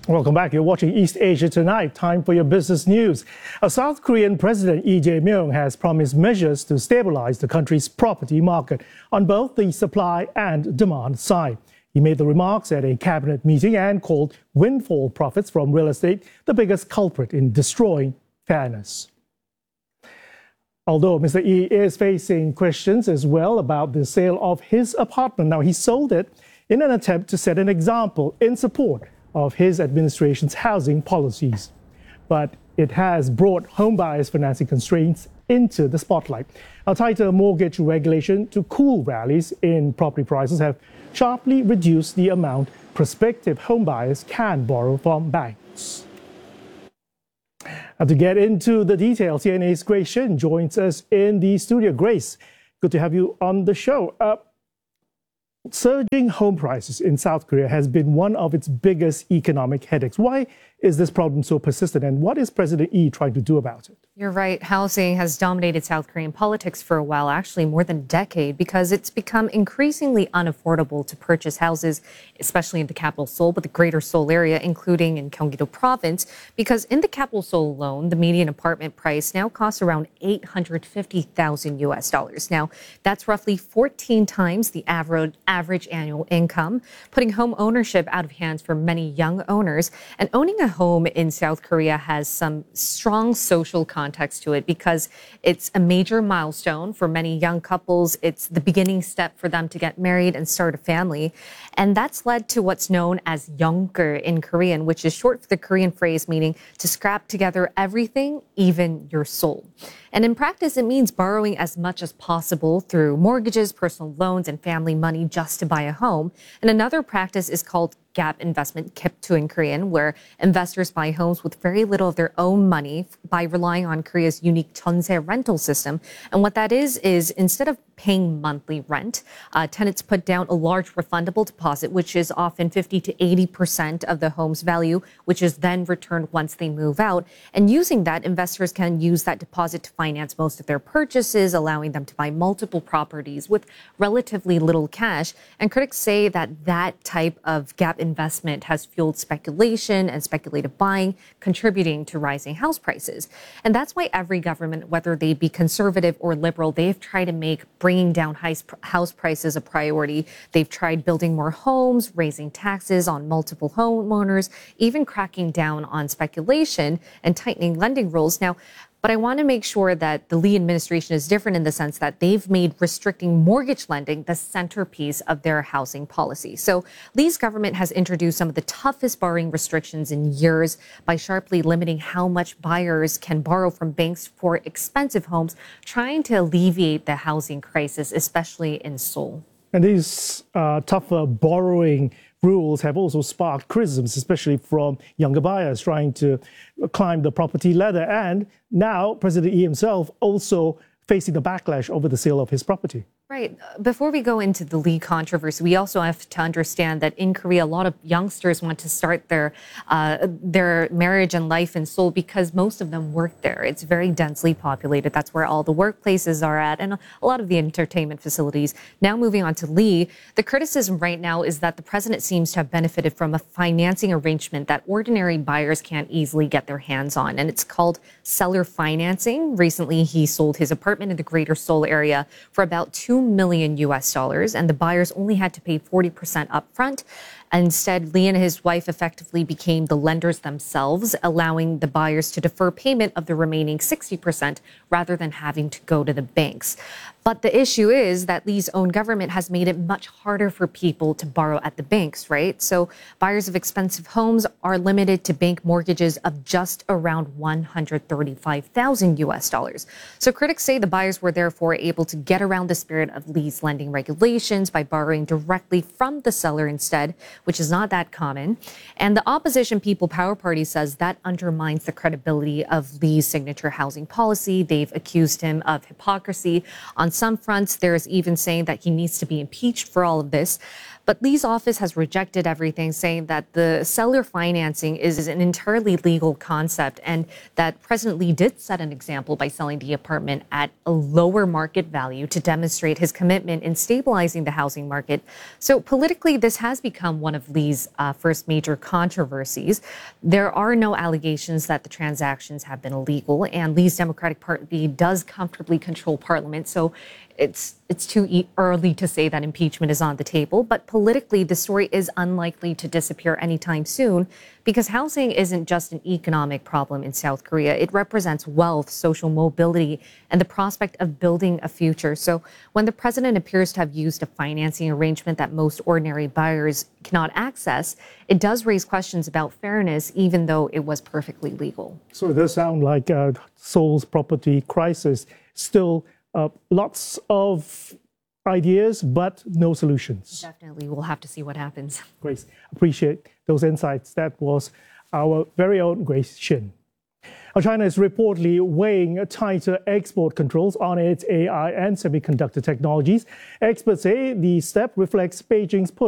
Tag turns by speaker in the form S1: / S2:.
S1: Welcome back. You're watching East Asia Tonight. Time for your business news. A South Korean President Lee Jae-myung has promised measures to stabilize the country's property market on both the supply and demand side. He made the remarks at a cabinet meeting and called windfall profits from real estate the biggest culprit in destroying fairness. Although Mr. Lee is facing questions as well about the sale of his apartment. Now, he sold it in an attempt to set an example in support of his administration's housing policies. But it has brought homebuyers' financing constraints into the spotlight. A tighter mortgage regulation to cool rallies in property prices have sharply reduced the amount prospective homebuyers can borrow from banks. To get into the details, CNA's Grace Shin joins us in the studio. Grace, good to have you on the show. Surging home prices in South Korea has been one of its biggest economic headaches. Why is this problem so persistent, and what is President Lee trying to do about it?
S2: You're right. Housing has dominated South Korean politics for a while, actually more than a decade, because it's become increasingly unaffordable to purchase houses, especially in the capital Seoul, but the greater Seoul area, including in Gyeonggi-do province, because in the capital Seoul alone, the median apartment price now costs around $850,000. Now, that's roughly 14 times the average annual income, putting home ownership out of hands for many young owners. And owning a home in South Korea has some strong social context to it because it's a major milestone for many young couples. It's the beginning step for them to get married and start a family. And that's led to what's known as yeongger in Korean, which is short for the Korean phrase meaning to scrap together everything, even your soul. And in practice, it means borrowing as much as possible through mortgages, personal loans, and family money just to buy a home. And another practice is called gap investment, kiptu in Korean, where investors buy homes with very little of their own money by relying on Korea's unique jeonse rental system. And what that is instead of paying monthly rent, tenants put down a large refundable deposit, which is often 50 to 80% of the home's value, which is then returned once they move out. And using that, investors can use that deposit to finance most of their purchases, allowing them to buy multiple properties with relatively little cash. And critics say that that type of gap investment has fueled speculation and speculative buying, contributing to rising house prices. And that's why every government, whether they be conservative or liberal, they've tried to make bringing down house prices a priority. They've tried building more homes, raising taxes on multiple homeowners, even cracking down on speculation and tightening lending rules. Now, but I want to make sure that the Lee administration is different in the sense that they've made restricting mortgage lending the centerpiece of their housing policy. So Lee's government has introduced some of the toughest borrowing restrictions in years by sharply limiting how much buyers can borrow from banks for expensive homes, trying to alleviate the housing crisis, especially in Seoul.
S1: And these tougher borrowing rules have also sparked criticisms, especially from younger buyers trying to climb the property ladder. And now President Lee himself also facing the backlash over the sale of his property.
S2: Right. Before we go into the Lee controversy, we also have to understand that in Korea, a lot of youngsters want to start their marriage and life in Seoul because most of them work there. It's very densely populated. That's where all the workplaces are at and a lot of the entertainment facilities. Now moving on to Lee, the criticism right now is that the president seems to have benefited from a financing arrangement that ordinary buyers can't easily get their hands on. And it's called seller financing. Recently, he sold his apartment in the greater Seoul area for about $2 million, and the buyers only had to pay 40% upfront. Instead, Lee and his wife effectively became the lenders themselves, allowing the buyers to defer payment of the remaining 60% rather than having to go to the banks. But the issue is that Lee's own government has made it much harder for people to borrow at the banks, right? So buyers of expensive homes are limited to bank mortgages of just around $135,000. So critics say the buyers were therefore able to get around the spirit of Lee's lending regulations by borrowing directly from the seller instead, which is not that common. And the opposition People Power Party says that undermines the credibility of Lee's signature housing policy. They've accused him of hypocrisy. On some fronts, there's even saying that he needs to be impeached for all of this. But Lee's office has rejected everything, saying that the seller financing is an entirely legal concept and that President Lee did set an example by selling the apartment at a lower market value to demonstrate his commitment in stabilizing the housing market. So politically, this has become one of Lee's first major controversies. There are no allegations that the transactions have been illegal, and Lee's Democratic Party does comfortably control Parliament. So it's too early to say that impeachment is on the table, but politically, the story is unlikely to disappear anytime soon because housing isn't just an economic problem in South Korea. It represents wealth, social mobility, and the prospect of building a future. So when the president appears to have used a financing arrangement that most ordinary buyers cannot access, it does raise questions about fairness, even though it was perfectly legal.
S1: So it does sound like Seoul's property crisis. Still lots of ideas, but no solutions.
S2: Definitely. We'll have to see what happens.
S1: Grace, appreciate those insights. That was our very own Grace Shin. Now, China is reportedly weighing tighter export controls on its AI and semiconductor technologies. Experts say the step reflects Beijing's push